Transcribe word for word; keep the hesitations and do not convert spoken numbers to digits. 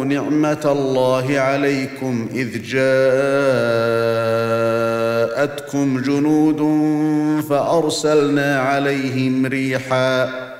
واذكروا نعمه الله عليكم اذ جاءتكم جنود فارسلنا عليهم ريحا